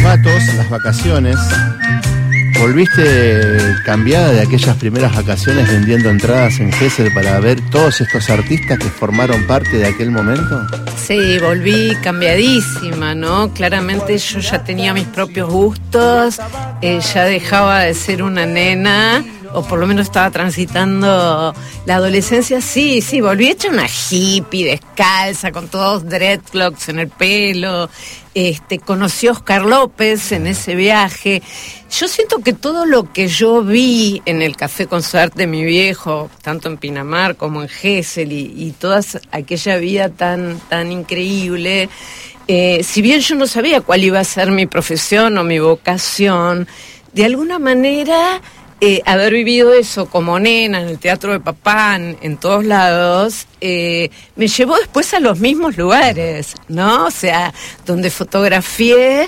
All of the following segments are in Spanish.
gatos, las vacaciones. ¿Volviste cambiada de aquellas primeras vacaciones vendiendo entradas en Gesell para ver todos estos artistas que formaron parte de aquel momento? Sí, volví cambiadísima, ¿no? Claramente yo ya tenía mis propios gustos, ya dejaba de ser una nena, o por lo menos estaba transitando la adolescencia. Sí, volví hecha una hippie, descalza, con todos dreadlocks en el pelo. Conocí a Oscar López en ese viaje. Yo siento que todo lo que yo vi en el Café Concert de mi viejo, tanto en Pinamar como en Gesell, y toda aquella vida tan increíble, si bien yo no sabía cuál iba a ser mi profesión o mi vocación, de alguna manera haber vivido eso como nena en el teatro de papá, en todos lados, me llevó después a los mismos lugares, ¿no? O sea, donde fotografié,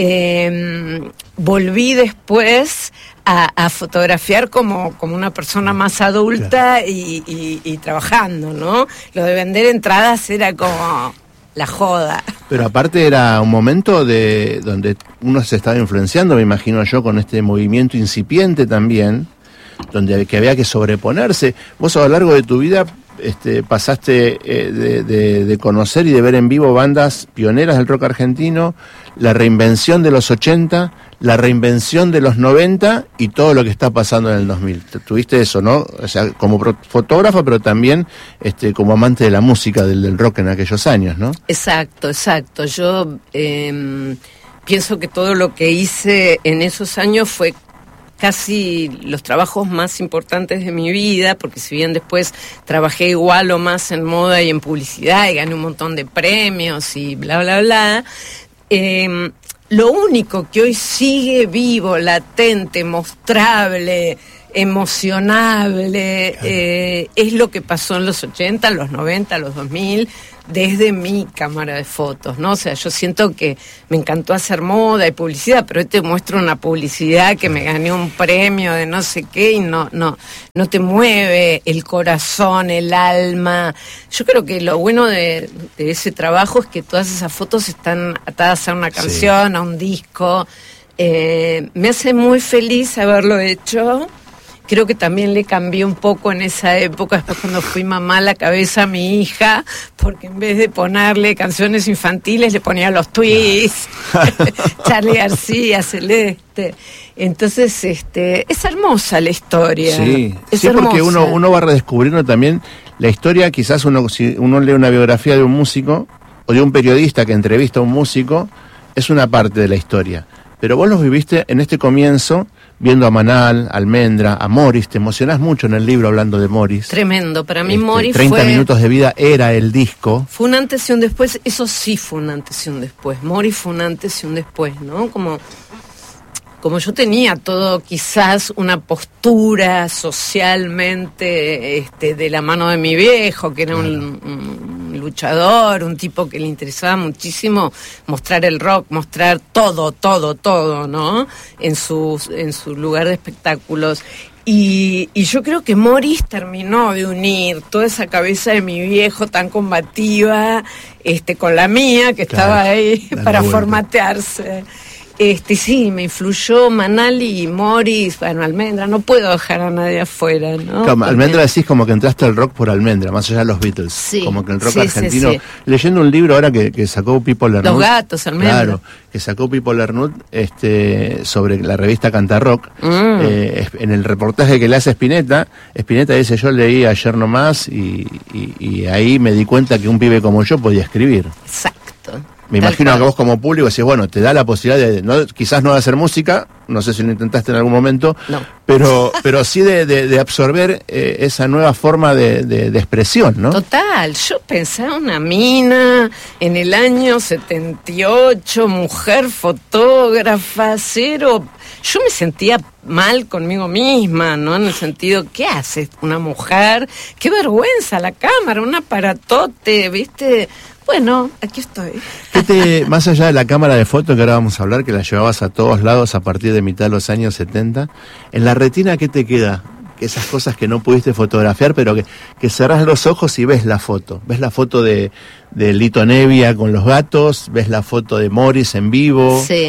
volví después a fotografiar como una persona más adulta, claro, y trabajando, ¿no? Lo de vender entradas era como la joda. Pero aparte era un momento donde uno se estaba influenciando, me imagino yo, con este movimiento incipiente también, donde que había que sobreponerse. Vos a lo largo de tu vida pasaste de conocer y de ver en vivo bandas pioneras del rock argentino, la reinvención de los 80, la reinvención de los 90 y todo lo que está pasando en el 2000. Tuviste eso, ¿no? O sea, como fotógrafa, pero también como amante de la música, del rock en aquellos años, ¿no? Exacto. Yo pienso que todo lo que hice en esos años fue casi los trabajos más importantes de mi vida, porque si bien después trabajé igual o más en moda y en publicidad y gané un montón de premios y bla, bla, bla, lo único que hoy sigue vivo, latente, mostrable, emocionable, claro, es lo que pasó en los 80, los 90, los 2000, desde mi cámara de fotos, ¿no? O sea, yo siento que me encantó hacer moda y publicidad, pero hoy te muestro una publicidad que me gané un premio de no sé qué y no te mueve el corazón, el alma. Yo creo que lo bueno de ese trabajo es que todas esas fotos están atadas a una canción, sí, a un disco. Me hace muy feliz haberlo hecho. Creo que también le cambié un poco en esa época, después cuando fui mamá, la cabeza a mi hija, porque en vez de ponerle canciones infantiles, le ponía los Twists, Charly García, Celeste. Entonces, es hermosa la historia. Sí, es sí, hermosa. Porque uno va redescubriendo también la historia. Quizás si uno lee una biografía de un músico o de un periodista que entrevista a un músico, es una parte de la historia. Pero vos los viviste en este comienzo, viendo a Manal, a Almendra, a Morris. Te emocionás mucho en el libro hablando de Morris. Tremendo, para mí Morris 30 minutos de vida era el disco. Fue un antes y un después, eso sí fue un antes y un después. Morris fue un antes y un después, ¿no? Como yo tenía todo, quizás una postura socialmente de la mano de mi viejo, que era un luchador, un tipo que le interesaba muchísimo mostrar el rock, mostrar todo, ¿no? En su lugar de espectáculos. Y yo creo que Morris terminó de unir toda esa cabeza de mi viejo tan combativa, con la mía, que estaba ahí para formatearse. Sí, me influyó Manal y Morris, bueno, Almendra, no puedo dejar a nadie afuera, ¿no? Claro, Almendra decís como que entraste al rock por Almendra, más allá de los Beatles. Sí, como que el rock argentino. Sí. Leyendo un libro ahora que sacó Pipo Lernud. Los Gatos, Almendra. Claro, que sacó Pipo Lernud sobre la revista Cantarrock. En el reportaje que le hace Spinetta dice: yo leí ayer nomás y ahí me di cuenta que un pibe como yo podía escribir. Exacto. Me imagino que vos como público decís, bueno, te da la posibilidad quizás no de hacer música, no sé si lo intentaste en algún momento, no, pero sí de absorber esa nueva forma de expresión, ¿no? Total, yo pensaba una mina en el año 78, mujer fotógrafa, cero. Yo me sentía mal conmigo misma, ¿no? En el sentido, ¿qué hace una mujer? ¡Qué vergüenza! La cámara, un aparatote, ¿viste? Bueno, aquí estoy. Más allá de la cámara de fotos que ahora vamos a hablar, que la llevabas a todos lados a partir de mitad de los años 70, en la retina, ¿qué te queda? Esas cosas que no pudiste fotografiar, pero que cerrás los ojos y ves la foto. Ves la foto de Lito Nevia con los Gatos, ves la foto de Morris en vivo. Sí.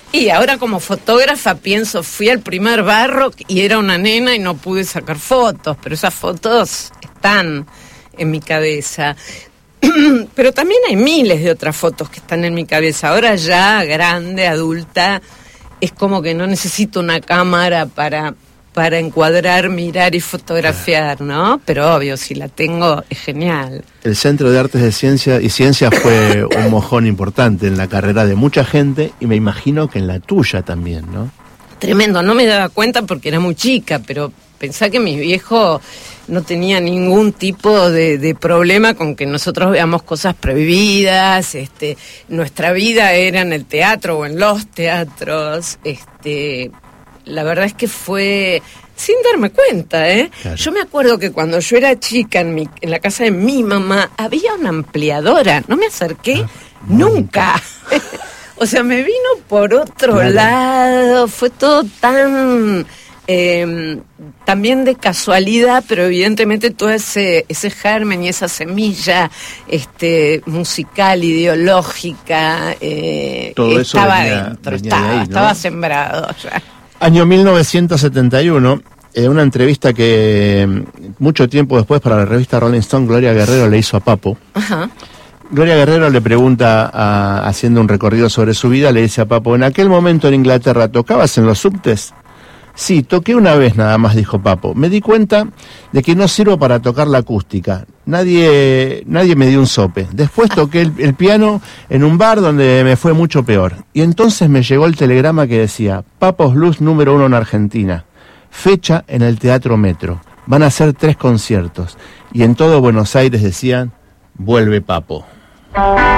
Y ahora como fotógrafa pienso, fui al primer barro y era una nena y no pude sacar fotos, pero esas fotos están en mi cabeza. Pero también hay miles de otras fotos que están en mi cabeza. Ahora ya grande, adulta, es como que no necesito una cámara para encuadrar, mirar y fotografiar, ¿no? Pero obvio, si la tengo, es genial. El Centro de Artes de Ciencia y Ciencias fue un mojón importante en la carrera de mucha gente y me imagino que en la tuya también, ¿no? Tremendo, no me daba cuenta porque era muy chica, pero pensá que mi viejo no tenía ningún tipo de problema con que nosotros veamos cosas prohibidas, nuestra vida era en el teatro o en los teatros, la verdad es que fue sin darme cuenta, Claro. Yo me acuerdo que cuando yo era chica en la casa de mi mamá había una ampliadora, no me acerqué nunca. O sea, me vino por otro lado, fue todo tan también de casualidad, pero evidentemente todo ese germen y esa semilla musical, ideológica, todo eso estaba venía dentro, de ahí, ¿no? estaba sembrado ya. Año 1971, una entrevista que mucho tiempo después para la revista Rolling Stone, Gloria Guerrero le hizo a Papo. Ajá. Gloria Guerrero le pregunta, haciendo un recorrido sobre su vida, le dice a Papo, en aquel momento en Inglaterra, ¿tocabas en los subtes? Sí, toqué una vez nada más, dijo Papo. Me di cuenta de que no sirvo para tocar la acústica. Nadie me dio un sope. Después toqué el piano en un bar donde me fue mucho peor. Y entonces me llegó el telegrama que decía, Papos Blues número 1 en Argentina. Fecha en el Teatro Metro. Van a hacer 3 conciertos. Y en todo Buenos Aires decían, vuelve Papo.